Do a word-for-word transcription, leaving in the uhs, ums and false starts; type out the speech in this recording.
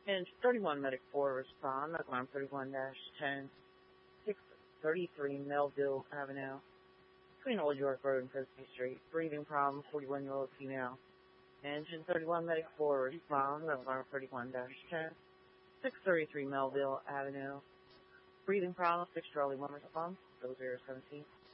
And thirty-one Medic four respond, alarm thirty-one dash ten, six thirty-three Melville Avenue, between Old York Road and Frisbee Street. Breathing problem, forty-one-year-old female. Engine thirty-one Medic four respond, alarm thirty-one dash ten, six thirty-three Melville Avenue. Breathing problem, six Charlie one respond, zero zero seventeen.